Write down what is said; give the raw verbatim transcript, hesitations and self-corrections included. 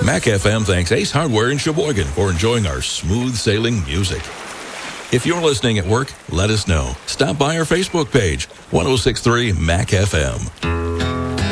Mac F M thanks Ace Hardware in Sheboygan for enjoying our smooth sailing music. If you're listening at work, let us know. Stop by our Facebook page, ten sixty-three Mac F M.